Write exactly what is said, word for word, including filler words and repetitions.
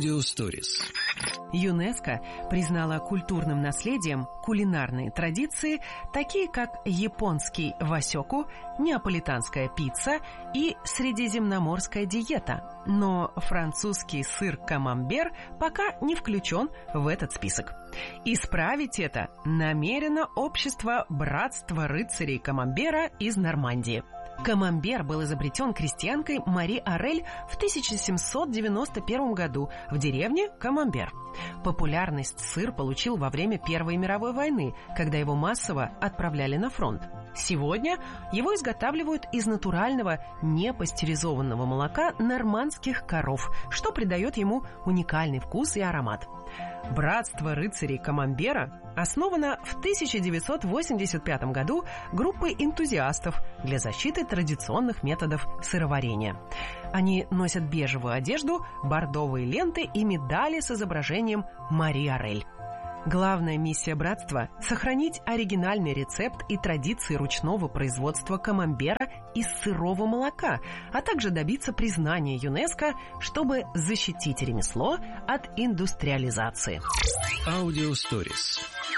Аудиосторис. ЮНЕСКО признала культурным наследием кулинарные традиции, такие как японский васёку, неаполитанская пицца и средиземноморская диета. Но французский сыр камамбер пока не включен в этот список. Исправить это намерено общество «Братство рыцарей камамбера» из Нормандии. Камамбер был изобретен крестьянкой Мари Орель в тысяча семьсот девяносто первом году в деревне Камамбер. Популярность сыр получил во время Первой мировой войны, когда его массово отправляли на фронт. Сегодня его изготавливают из натурального непастеризованного молока нормандских коров, что придает ему уникальный вкус и аромат. Братство рыцарей Камамбера основано в тысяча девятьсот восемьдесят пятом году группой энтузиастов для защиты традиционных методов сыроварения. Они носят бежевую одежду, бордовые ленты и медали с изображением Мари Орель. Главная миссия братства – сохранить оригинальный рецепт и традиции ручного производства камамбера из сырого молока, а также добиться признания ЮНЕСКО, чтобы защитить ремесло от индустриализации. Аудиосторис.